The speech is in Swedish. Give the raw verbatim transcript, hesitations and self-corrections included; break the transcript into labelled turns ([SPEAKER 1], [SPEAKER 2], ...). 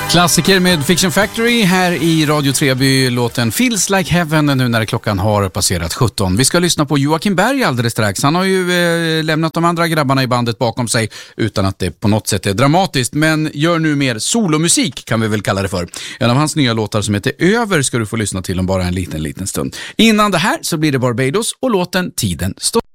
[SPEAKER 1] Klassiker med Fiction Factory här i Radio Treby, låten Feels Like Heaven nu när klockan har passerat sjutton. Vi ska lyssna på Joakim Berg alldeles strax. Han har ju eh, lämnat de andra grabbarna i bandet bakom sig utan att det på något sätt är dramatiskt, men gör nu mer solomusik kan vi väl kalla det för. En av hans nya låtar som heter Över ska du få lyssna till om bara en liten liten stund. Innan det här så blir det Barbados och låten Tiden står.